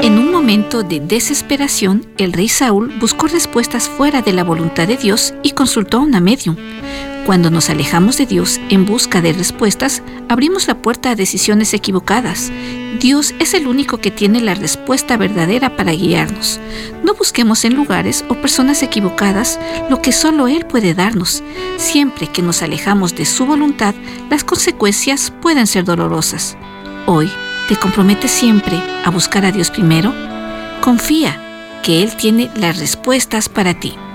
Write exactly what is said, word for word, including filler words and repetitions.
En un momento de desesperación, el rey Saúl buscó respuestas fuera de la voluntad de Dios y consultó a una médium. Cuando nos alejamos de Dios en busca de respuestas, abrimos la puerta a decisiones equivocadas. Dios es el único que tiene la respuesta verdadera para guiarnos. No busquemos en lugares o personas equivocadas lo que solo Él puede darnos. Siempre que nos alejamos de su voluntad, las consecuencias pueden ser dolorosas. Hoy, ¿te comprometes siempre a buscar a Dios primero? Confía que Él tiene las respuestas para ti.